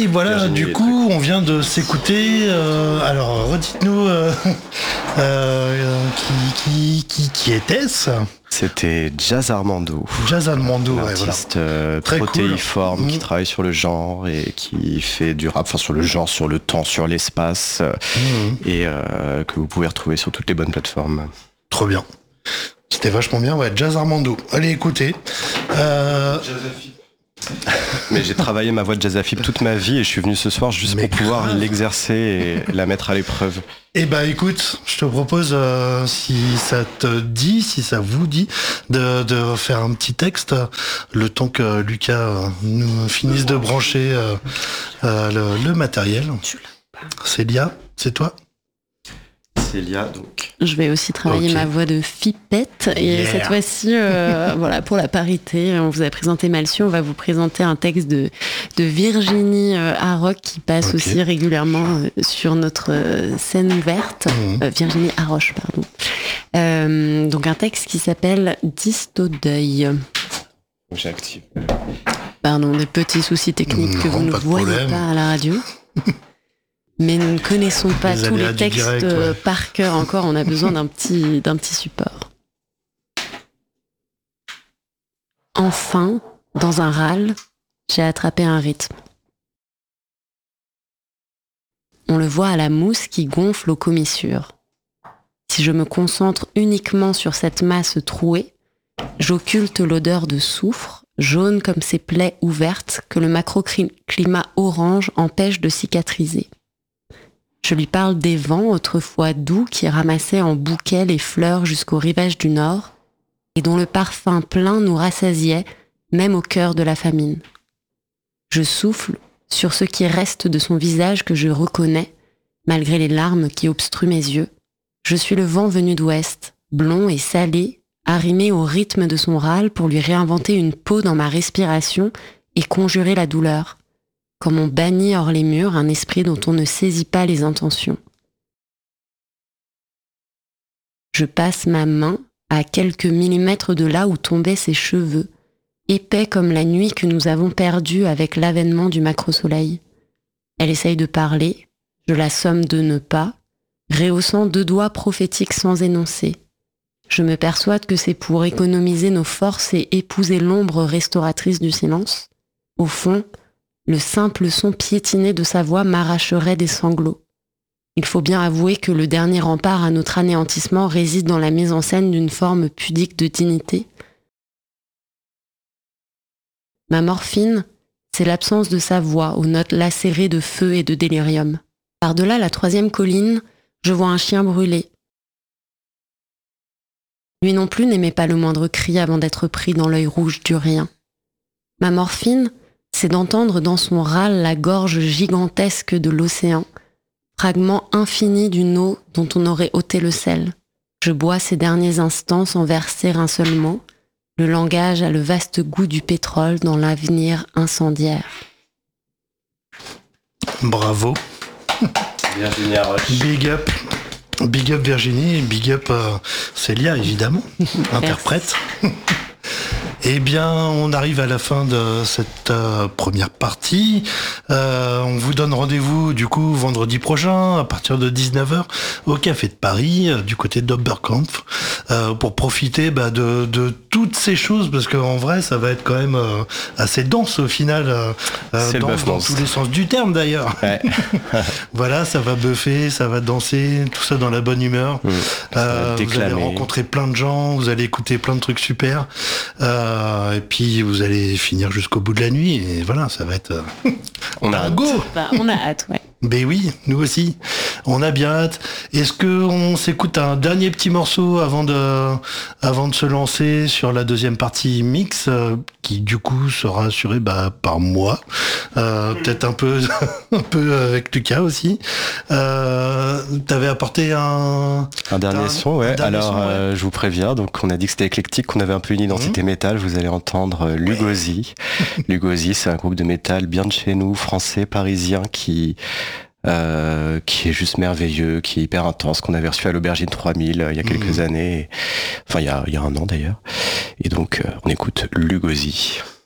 Et voilà, Virginie, du coup, on vient de s'écouter. Alors, redites-nous qui était-ce ? C'était Jazz Armando. Jazz Armando, Un ouais, voilà. artiste Très protéiforme cool. qui travaille sur le genre et qui fait du rap, enfin sur le genre, sur le temps, sur l'espace, et que vous pouvez retrouver sur toutes les bonnes plateformes. Trop bien. C'était vachement bien, ouais. Jazz Armando. Allez, écoutez. Mais j'ai travaillé ma voix de jazzafib toute ma vie et je suis venu ce soir juste Mais pour pouvoir grave. l'exercer et la mettre à l'épreuve. Eh ben, écoute, je te propose, si ça te dit, si ça vous dit, de faire un petit texte, le temps que Lucas nous finisse de brancher le matériel. Célia, c'est toi ? Célia, donc. Je vais aussi travailler Ok. ma voix de fipette. Et Yeah. cette fois-ci, voilà, pour la parité, on vous a présenté Malsu, on va vous présenter un texte de Virginie Aroc qui passe Ok. aussi régulièrement sur notre scène ouverte. Virginie Aroche, pardon. Donc un texte qui s'appelle Disto deuil. J'active. Pardon, des petits soucis techniques que Non, vous ne pas de voyez problème. pas à la radio. Mais nous ne connaissons pas Les tous aléas les du textes direct, ouais. par cœur encore. On a besoin d'un petit support. Enfin, dans un râle, j'ai attrapé un rythme. On le voit à la mousse qui gonfle aux commissures. Si je me concentre uniquement sur cette masse trouée, j'occulte l'odeur de soufre, jaune comme ces plaies ouvertes que le macroclimat orange empêche de cicatriser. Je lui parle des vents autrefois doux qui ramassaient en bouquets les fleurs jusqu'au rivage du nord et dont le parfum plein nous rassasiait même au cœur de la famine. Je souffle sur ce qui reste de son visage que je reconnais, malgré les larmes qui obstruent mes yeux. Je suis le vent venu d'ouest, blond et salé, arrimé au rythme de son râle pour lui réinventer une peau dans ma respiration et conjurer la douleur, comme on bannit hors les murs un esprit dont on ne saisit pas les intentions. Je passe ma main à quelques millimètres de là où tombaient ses cheveux, épais comme la nuit que nous avons perdue avec l'avènement du macrosoleil. Elle essaye de parler, je la somme de ne pas, rehaussant 2 doigts prophétiques sans énoncer. Je me persuade que c'est pour économiser nos forces et épouser l'ombre restauratrice du silence. Au fond, le simple son piétiné de sa voix m'arracherait des sanglots. Il faut bien avouer que le dernier rempart à notre anéantissement réside dans la mise en scène d'une forme pudique de dignité. Ma morphine, c'est l'absence de sa voix aux notes lacérées de feu et de délirium. Par-delà la 3e colline, je vois un chien brûlé. Lui non plus n'aimait pas le moindre cri avant d'être pris dans l'œil rouge du rien. Ma morphine, c'est d'entendre dans son râle la gorge gigantesque de l'océan, fragment infini d'une eau dont on aurait ôté le sel. Je bois ces derniers instants sans verser un seul mot. Le langage a le vaste goût du pétrole dans l'avenir incendiaire. Bravo. Virginie Aroche. Big up. Big up Virginie et big up Célia, évidemment, interprète. Eh bien, on arrive à la fin de cette première partie. On vous donne rendez-vous, du coup, vendredi prochain, à partir de 19h, au Café de Paris, du côté d'Oberkampf, pour profiter de toutes ces choses, parce qu'en vrai, ça va être quand même assez dense, au final, C'est le dans bœuf monstre. tous les sens du terme, d'ailleurs. Ouais. Voilà, ça va buffer, ça va danser, tout ça dans la bonne humeur. Ça va Vous allez déclamer. rencontrer plein de gens, vous allez écouter plein de trucs super. Et puis vous allez finir jusqu'au bout de la nuit. Et voilà, ça va être On a un hâte. go. Bah, on a hâte, ouais. Ben oui, nous aussi. On a bien hâte. Est-ce qu'on s'écoute un dernier petit morceau avant de se lancer sur la deuxième partie mix, qui du coup sera assurée par moi, peut-être un peu avec Lucas aussi. T'avais apporté un dernier son, ouais. un dernier Alors, son, ouais. je vous préviens, donc on a dit que c'était éclectique, qu'on avait un peu une identité métal. Vous allez entendre Lugosi. Lugosi, c'est un groupe de métal bien de chez nous, français, parisien, qui est juste merveilleux, qui est hyper intense, qu'on avait reçu à l'Aubergine 3000 il y a quelques années, enfin il y a un an d'ailleurs. Et donc on écoute Lugosi.